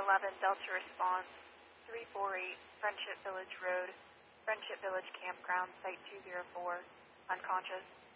911 Delta Response, 348 Friendship Village Road, Friendship Village Campground, Site 204, unconscious.